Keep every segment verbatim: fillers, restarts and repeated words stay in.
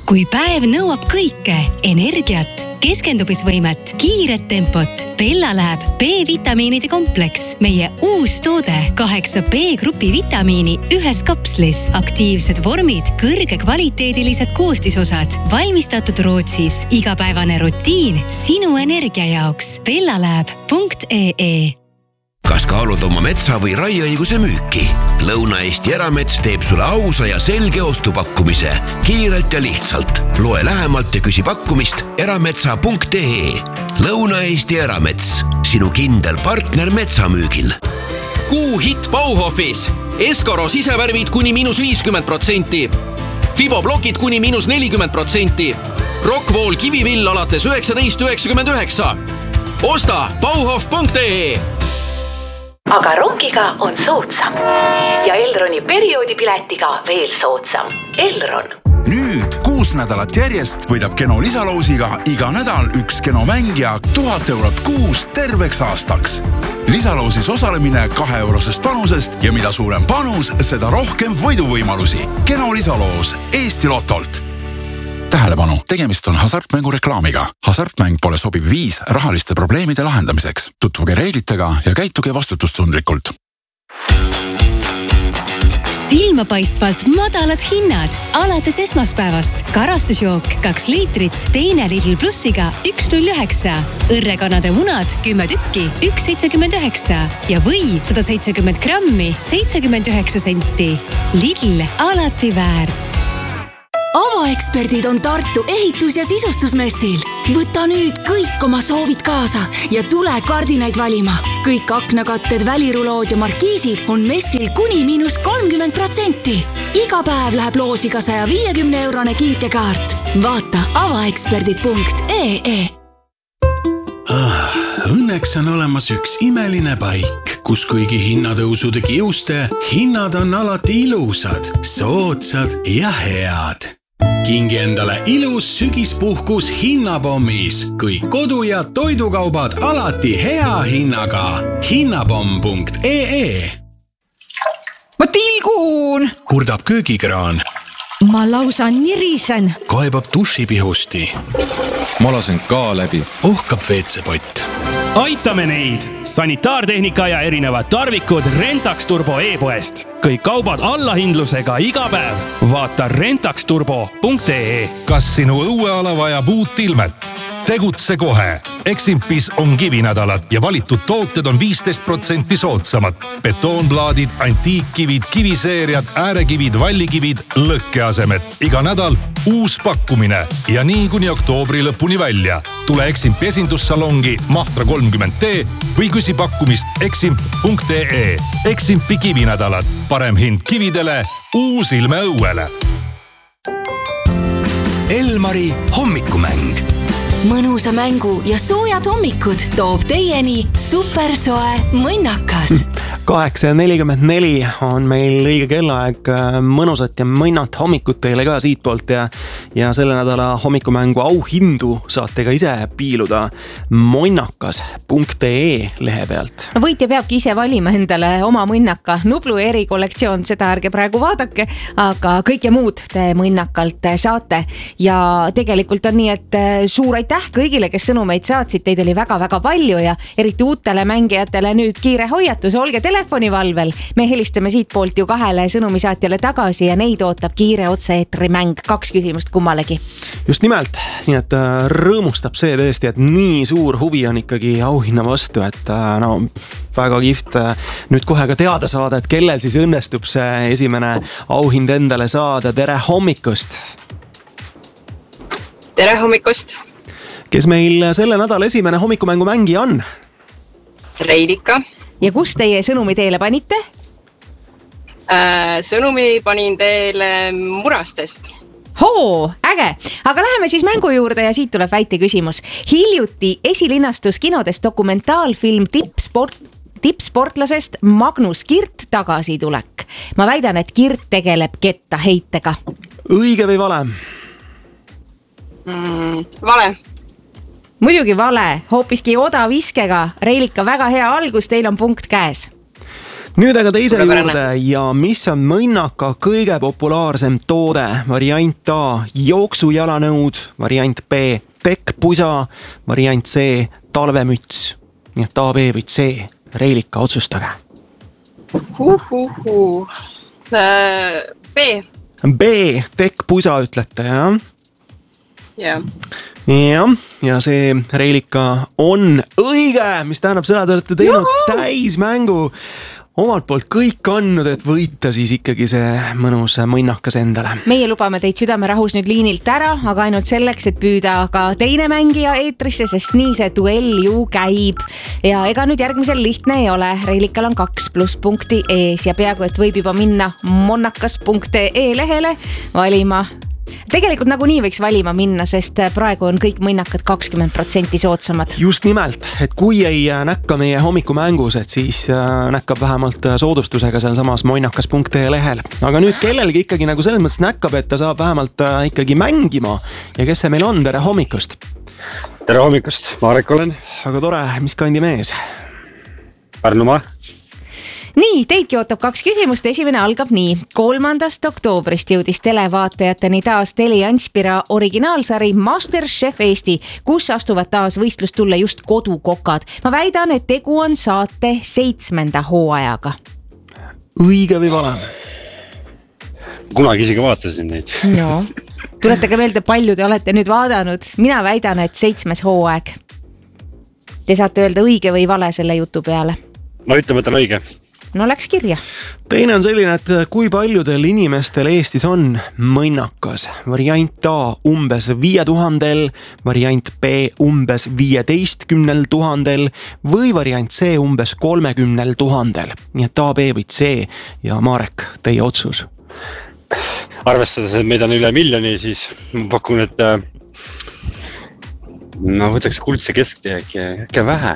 Kui päev nõuab kõike, energiat, keskendumisvõimet, kiiret tempot, Bella läheb B-vitamiinide kompleks. Meie uus toode, kaheksa B-grupi vitamiini ühes kapslis, aktiivsed vormid, kõrge kvaliteedilised koostisosad, valmistatud Rootsis, igapäevane rutiin sinu energia jaoks. bellalab punkt ee. Kas kaalud oma metsa või raieõiguse müüki? Lõuna-Eesti Eramets teeb sulle ausa ja selge ostupakkumise. Kiirelt ja lihtsalt. Loe lähemalt ja küsi pakkumist erametsa punkt ee. Lõuna-Eesti Eramets. Sinu kindel partner metsamüügil. Kuu hit Bauhofis. Eskaro sisevärvid kuni miinus viiskümmend protsenti. Fiboblokid kuni miinus nelikümmend protsenti. Rockwool kivivill alates üheksateist üheksakümmend üheksa. Osta bauhof punkt ee. Aga rongiga on soodsam ja Elroni perioodipiletiga veel soodsam. Elron. Nüüd kuus nädalat järjest võidab Keno lisaloosiga iga nädal üks Keno mängija tuhat eurot kuus terveks aastaks. Lisaloosis osalemine kahe eurosest panusest ja mida suurem panus, seda rohkem võiduvõimalusi. Keno lisaloos Eesti Lotolt. Tähelepanu, tegemist on hasartmängu reklaamiga. Hasartmäng pole sobiv viis rahaliste probleemide lahendamiseks. Tutvuge reeglitega ja käituge vastutustundlikult. Silmapaistvalt madalad hinnad alates esmaspäevast. Karastusjook kaks liitrit, teine Lidl plussiga üks null üheksa. Õrrekanade munad kümme tükki, üks seitsekümmend üheksa ja või sada seitsekümmend grammi, seitsekümmend üheksa senti. Lidl alati väärt. Avaeksperdid on Tartu ehitus- ja sisustusmessil. Võta nüüd kõik oma soovid kaasa ja tule kardinaid valima. Kõik aknakatted, välirulood ja markiisid on messil kuni miinus kolmkümmend protsenti. Iga päev läheb loosiga saja viiekümne eurone kinkekaart. Vaata avaeksperdid punkt ee. Ah, õnneks on olemas üks imeline paik, kus kuigi hinnatõusude kiuste, hinnad on alati ilusad, soodsad ja head. Kingi endale ilus sügispuhkus hinnapommis. Kõik kodu- ja toidukaubad alati hea hinnaga. hinnapomm punkt ee. Ma tilgun! Kurdab köögikraan. Ma lausa nirisen. Kaebab dušipihusti. Ma lasen ka läbi. Ohkab veetsepott. Aitame neid! Sanitaartehnika ja erinevad tarvikud Rentax Turbo e-poest. Kõik kaubad allahindlusega iga päev. Vaata rentax turbo punkt ee. Kas sinu õueala vajab uut ilmet? Tegutse kohe. Eximpis on kivinädalad ja valitud tooted on viisteist protsenti soodsamad. Betoonplaadid, antiikkivid, kiviseeriad, äärekivid, vallikivid, lõkkeasemed. Iga nädal uus pakkumine ja nii kuni oktoobri lõpuni välja. Tule Eximpi esindussalongi Mahtra kolmkümmend D või küsi pakkumist eximp punkt ee. Eximpi kivinädalad. Parem hind kividele, uus ilme õuele. Elmari hommikumäng. Mõnusa mängu ja soojad hommikud toob teieni supersoe mõnnakas. kaheksa nelikümmend neli on meil õige kellaaeg. Mõnusat ja mõnnat hommikut teile ka siit poolt ja, ja selle nädala hommikumängu auhindu saate ka ise piiluda mõnnakas punkt ee lehe pealt. Võitja peabki ise valima endale oma mõnnaka. Nublu erikollektsioon, seda ärge praegu vaadake, aga kõike muud te mõnnakalt saate. Ja tegelikult on nii, et suur aitäh kõigile, kes sõnumeid saatsid. Teid oli väga-väga palju ja eriti uutele mängijatele nüüd kiire hoiatus. Olge telefonivalvel. Me helistame siit poolt ju kahele sõnumisaatjale tagasi ja neid ootab kiire otse-eetri mäng. Kaks küsimust kummalegi. Just nimelt. Nii et rõõmustab see tõesti, et nii suur huvi on ikkagi auhinna vastu, et no väga kihvt nüüd kohe ka teada saada, et kellel siis õnnestub see esimene auhind endale saada. Tere hommikust! Tere hommikust! Kes meil selle nädala esimene hommikumängu mängija on? Reilika. Ja kus teie sõnumi teele panite? Äh, sõnumi panin teile Murastest. Hoo, äge! Aga läheme siis mängu juurde ja siit tuleb väite küsimus. Hiljuti esilinastus kinodes dokumentaalfilm tippsport, tippsportlasest Magnus Kirt tagasitulek. Ma väidan, et Kirt tegeleb ketta heitega. Õige või vale? Mm, vale. Muidugi vale, hoopiski odaviskega. Reilika, väga hea algus, teil on punkt käes. nüüd aga teise juurde ja mis on mõnnaka kõige populaarsem toode? Variant A, jooksujalanõud, variant B, pekkpusa, variant C, talvemüts. Nii et A, B või C, Reilika, otsustage. Uhuhu. B. B, tekkpusa ütlete, jah? Jah. Ja, ja see Reilika on õige, mis tähendab seda, te olete teinud Juhu! täismängu. Omalt poolt kõik andnud, et võita siis ikkagi see mõnus mõnnakas endale. Meie lubame teid südamerahus nüüd liinilt ära, aga ainult selleks, et püüda ka teine mängija eetrisse, sest nii see duell ju käib. Ja ega nüüd järgmisel lihtne ei ole. Reilikal on kaks pluss punkti ees ja peaaegu, et võib juba minna monnakas punkt ee lehele valima. Tegelikult nagu nii võiks valima minna, sest praegu on kõik mõnnakad kakskümmend protsenti soodsamad. Just nimelt, et kui ei näkka meie hommikumängus, et siis näkkab vähemalt soodustusega seal samas monnakas punkt ee lehel. Aga nüüd kellelgi ikkagi nagu selles mõttes näkkab, et ta saab vähemalt ikkagi mängima. Ja kes see meil on? Tere hommikust! Tere hommikust! Marek olen. Aga tore, mis kandi mees? Pärnumaa. Nii, teidki ootab kaks küsimust. Esimene algab nii. kolmandast oktoobrist jõudis televaatajateni taas Teli Anspira originaalsari MasterChef Eesti, kus astuvad taas võistlust tulla just kodukokad. Ma väidan, et tegu on saate seitsmenda hooajaga. Õige või vale? Kunagi isegi vaatasin neid. No, tuletage meelde, palju te olete nüüd vaadanud. Mina väidan, et seitsmes hooaeg. Te saate öelda õige või vale selle jutu peale. Ma ütleme, et on õige. No läks kirja. Teine on selline, et kui paljudel inimestel Eestis on mõnnakas? Variant A umbes viie tuhandel, variant B umbes viieteistkümnel tuhandel või variant C umbes kolmekümnel tuhandel. Nii et A, B või C ja Marek, teie otsus. Arvestades, et meid on üle miljoni, siis ma pakun, et no võtaks kuldse kesktee äkki vähe.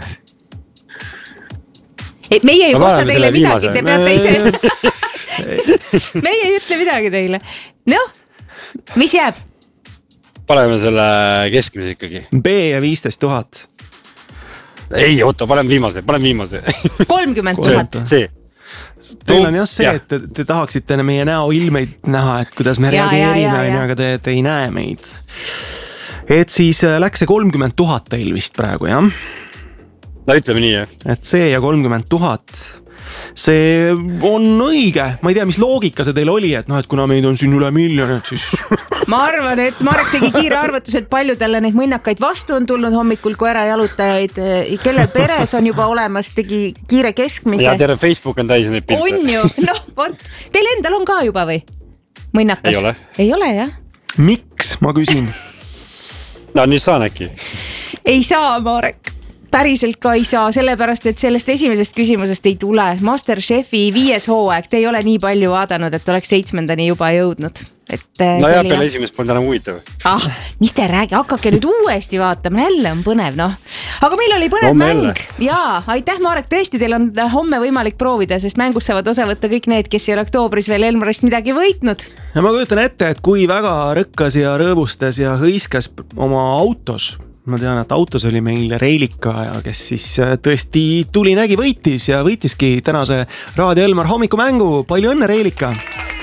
Et meie ei kosta teile midagi, te peate ise. Meie ei ütle midagi teile. Noh, mis jääb? Paneme selle keskmise ikkagi. B ja viisteist tuhat. Ei, oota, paneme viimase, paneme viimase. kolmkümmend tuhat. See. Teil on jah see, et te, te tahaksite meie näo ilmeid näha, et kuidas me ja, reageerime, ja, ja, ja. Aga te, te ei näe meid. Et siis läks see kolmkümmend tuhat teil vist praegu, jah? No ütleme nii, jah. Et see ja kolmkümmend tuhat, see on õige. Ma ei tea, mis loogika see teil oli, et noh, et kuna meid on siin üle miljonit, siis... Ma arvan, et Marek tegi kiire arvatus, et paljudele neid mõnnakaid vastu on tulnud hommikul koera jalutajaid, kellel peres on juba olemas, tegi kiire keskmise. Ja terve Facebook on täis neid pilte. On ju, noh, võt, teil endal on ka juba või? Mõnnakas? Ei ole. Ei ole, jah? Miks, ma küsin? No nüüd saan äkki. Ei saa, Marek. Päriselt ka ei saa, sellepärast, et sellest esimesest küsimusest ei tule. MasterChefi viies hooaeg, te ei ole nii palju vaadanud, et oleks seitsmendani juba jõudnud. Et, no jah, peale esimest polnud enam huvitav. Ah, mis te räägi, hakkake nüüd uuesti vaatama, jälle on põnev, noh. Aga meil oli põnev homme mäng. Jälle. Jaa, aitäh, Marek, tõesti, teil on homme võimalik proovida, sest mängus saavad osa võtta kõik need, kes ei ole oktoobris veel Elmarist midagi võitnud. Ja ma kujutan ette, et kui väga rõkkas ja rõõbustas ja hõiskas oma autos, ma tean, et autos oli meil Reilika, kes siis tõesti tuli nägi võitis ja võitiski tänase Raadio Elmar hommikumängu. Palju õnne, Reilika!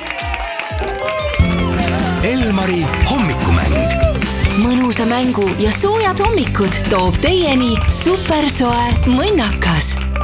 Elmari hommikumäng. Mõnusa mängu ja soojad hommikud toob teieni supersoe mõnnakas.